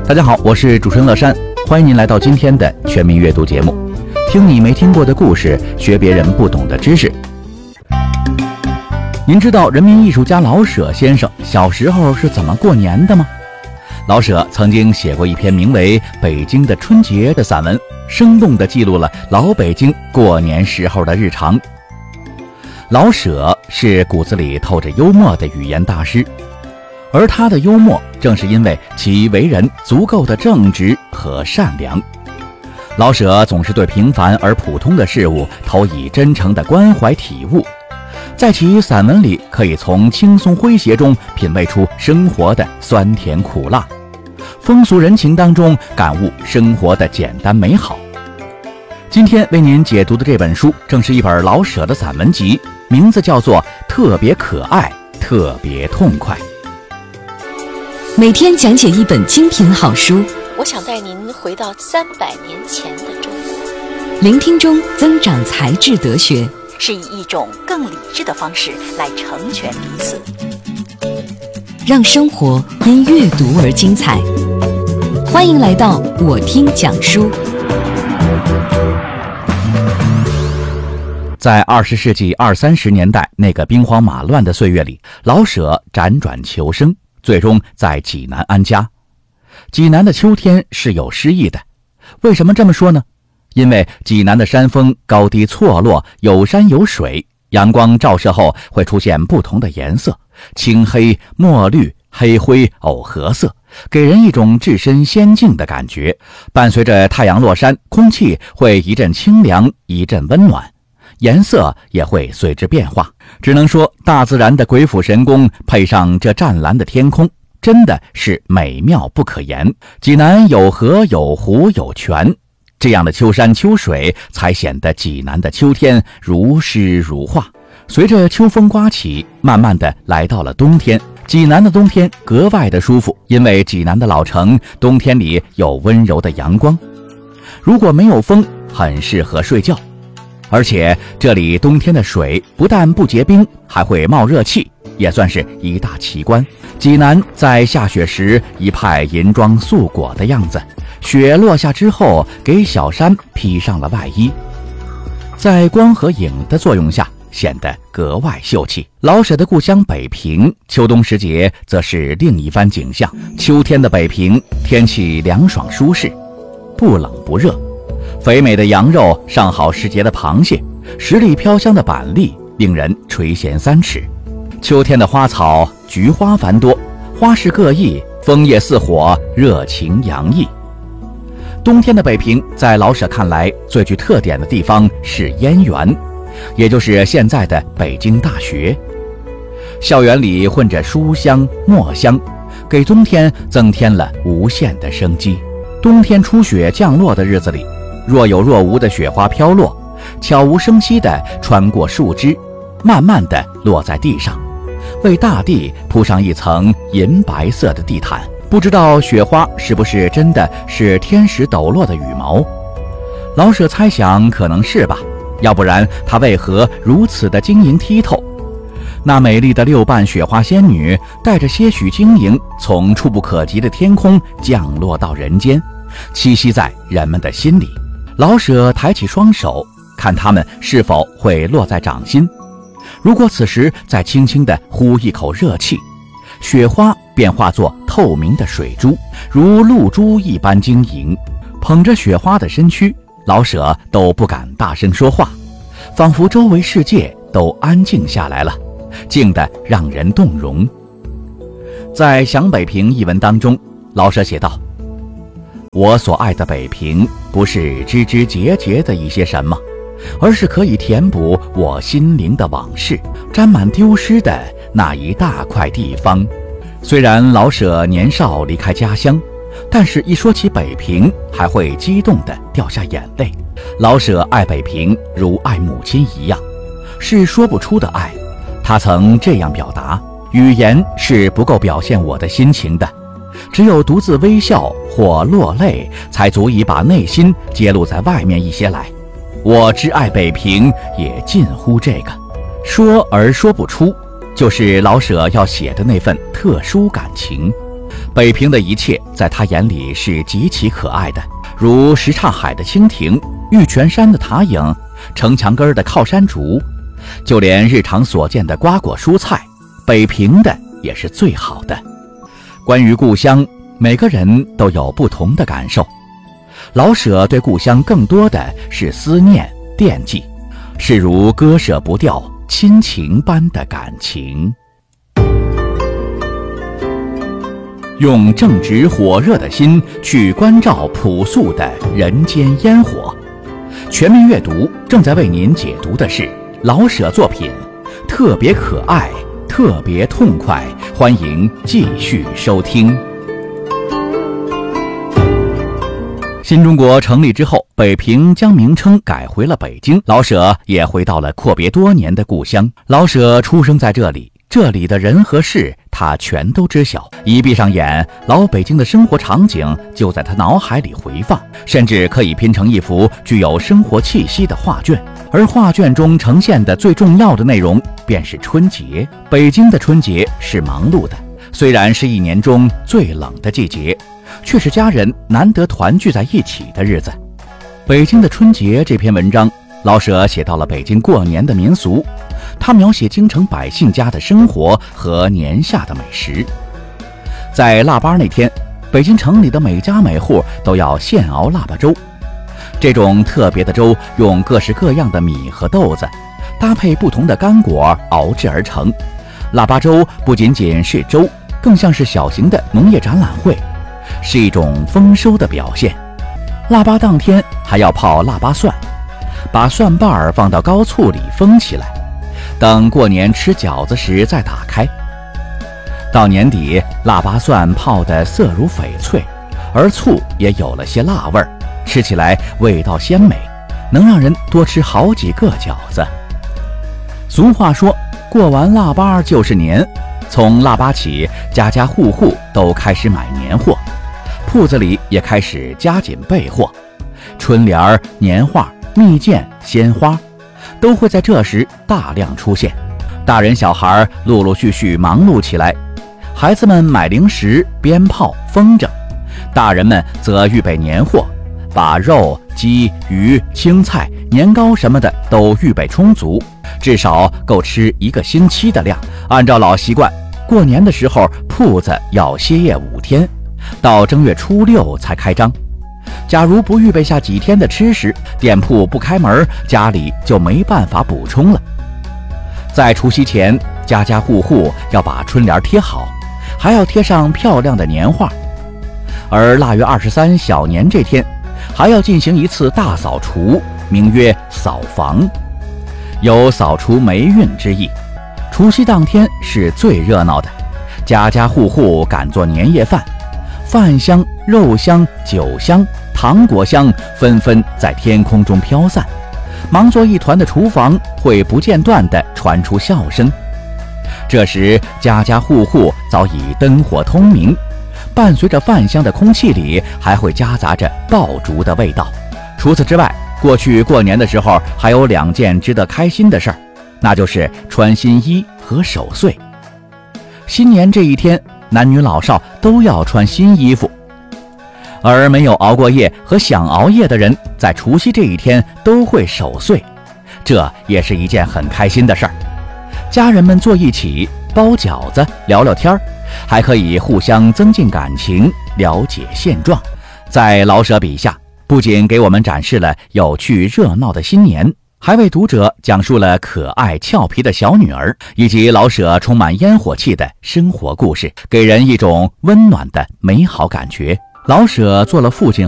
大家好，我是主持人乐山，欢迎您来到今天的全民阅读节目，听你没听过的故事，学别人不懂的知识。您知道人民艺术家老舍先生小时候是怎么过年的吗？老舍曾经写过一篇名为《北京的春节》的散文，生动地记录了老北京过年时候的日常。老舍是骨子里透着幽默的语言大师，而他的幽默正是因为其为人足够的正直和善良。老舍总是对平凡而普通的事物投以真诚的关怀体悟，在其散文里可以从轻松诙谐中品味出生活的酸甜苦辣，风俗人情当中感悟生活的简单美好。今天为您解读的这本书正是一本老舍的散文集，名字叫做《特别可爱，特别痛快》。 每天讲解一本精品好书， 我想带您回到300年前的中国， 聆听中增长才智德学， 是以一种更理智的方式来成全彼此， 让生活因阅读而精彩。欢迎来到我听讲书。 在20世纪20、30年代那个兵荒马乱的岁月里，老舍辗转求生，最终在济南安家。济南的秋天是有诗意的，为什么这么说呢？因为济南的山峰高低错落，有山有水，阳光照射后会出现不同的颜色，青黑、墨绿、黑灰、藕荷色，给人一种置身仙境的感觉。伴随着太阳落山，空气会一阵清凉，一阵温暖，颜色也会随之变化。只能说大自然的鬼斧神工配上这湛蓝的天空，真的是美妙不可言。济南有河有湖有泉，这样的秋山秋水才显得济南的秋天如诗如画。随着秋风刮起，慢慢的来到了冬天。济南的冬天格外的舒服，因为济南的老城冬天里有温柔的阳光，如果没有风，很适合睡觉。而且这里冬天的水不但不结冰，还会冒热气，也算是一大奇观。济南在下雪时一派银装素裹的样子，雪落下之后给小山披上了外衣，在光和影的作用下显得格外秀气。老舍的故乡北平，秋冬时节则是另一番景象。秋天的北平天气凉爽舒适，不冷不热，肥美的羊肉，上好时节的螃蟹，十里飘香的板栗，令人垂涎3尺。秋天的花草，菊花繁多，花式各异，枫叶似火，热情洋溢。冬天的北平，在老舍看来，最具特点的地方是燕园，也就是现在的北京大学。校园里混着书香墨香，给冬天增添了无限的生机。冬天初雪降落的日子里，若有若无的雪花飘落，悄无声息地穿过树枝，慢慢地落在地上，为大地铺上一层银白色的地毯。不知道雪花是不是真的是天使抖落的羽毛？老舍猜想可能是吧，要不然他为何如此的晶莹剔透？那美丽的6瓣雪花仙女带着些许晶莹，从触不可及的天空降落到人间，栖息在人们的心里。老舍抬起双手，看它们是否会落在掌心。如果此时再轻轻地呼一口热气，雪花便化作透明的水珠，如露珠一般晶莹。捧着雪花的身躯，老舍都不敢大声说话，仿佛周围世界都安静下来了，静得让人动容。在《想北平》一文当中，老舍写道：我所爱的北平，不是枝枝节节的一些什么，而是可以填补我心灵的往事，沾满丢失的那一大块地方。虽然老舍年少离开家乡，但是一说起北平，还会激动地掉下眼泪。老舍爱北平如爱母亲一样，是说不出的爱。他曾这样表达：语言是不够表现我的心情的，只有独自微笑或落泪，才足以把内心揭露在外面一些来。我之爱北平，也近乎这个。说而说不出，就是老舍要写的那份特殊感情。 北平的一切在他眼里是极其可爱的，如什刹海的蜻蜓、玉泉山的塔影、城墙根的靠山竹，就连日常所见的瓜果蔬菜，北平的也是最好的。关于故乡，每个人都有不同的感受。老舍对故乡更多的是思念、惦记，是如割舍不掉亲情般的感情。用正直火热的心去关照朴素的人间烟火。全民阅读正在为您解读的是老舍作品，特别可爱，特别痛快，欢迎继续收听。新中国成立之后，北平将名称改回了北京，老舍也回到了阔别多年的故乡。老舍出生在这里，这里的人和事他全都知晓，一闭上眼，老北京的生活场景就在他脑海里回放，甚至可以拼成一幅具有生活气息的画卷。而画卷中呈现的最重要的内容便是春节。北京的春节是忙碌的，虽然是一年中最冷的季节，却是家人难得团聚在一起的日子。北京的春节这篇文章，老舍写到了北京过年的民俗，他描写京城百姓家的生活和年下的美食。在腊八那天，北京城里的每家每户都要现熬腊八粥。这种特别的粥用各式各样的米和豆子，搭配不同的干果熬制而成。腊八粥不仅仅是粥，更像是小型的农业展览会，是一种丰收的表现。腊八当天还要泡腊八蒜，把蒜瓣儿放到高醋里封起来，等过年吃饺子时再打开。到年底，腊八蒜泡得色如翡翠，而醋也有了些辣味儿，吃起来味道鲜美，能让人多吃好几个饺子。俗话说，过完腊八就是年，从腊八起，家家户户都开始买年货，铺子里也开始加紧备货，春联、年画、蜜饯、鲜花都会在这时大量出现，大人小孩陆陆续续忙碌起来。孩子们买零食、鞭炮、风筝，大人们则预备年货，把肉、鸡、鱼、青菜、年糕什么的都预备充足，至少够吃1个星期的量。按照老习惯，过年的时候铺子要歇业5天，到正月初6才开张。假如不预备下几天的吃食，店铺不开门，家里就没办法补充了。在除夕前，家家户户要把春联贴好，还要贴上漂亮的年画。而腊月23小年这天，还要进行一次大扫除，名曰扫房，有扫除霉运之意。除夕当天是最热闹的，家家户户赶做年夜饭，饭香、肉香、酒香、糖果香纷纷在天空中飘散，忙作一团的厨房会不间断地传出笑声。这时家家户户早已灯火通明，伴随着饭香的空气里还会夹杂着爆竹的味道。除此之外，过去过年的时候还有2件值得开心的事儿，那就是穿新衣和守岁。新年这一天，男女老少都要穿新衣服，而没有熬过夜和想熬夜的人，在除夕这一天都会守岁，这也是一件很开心的事儿。家人们坐一起包饺子，聊聊天儿，还可以互相增进感情，了解现状。在老舍笔下，不仅给我们展示了有趣热闹的新年，还为读者讲述了可爱俏皮的小女儿，以及老舍充满烟火气的生活故事，给人一种温暖的美好感觉。老舍做了父亲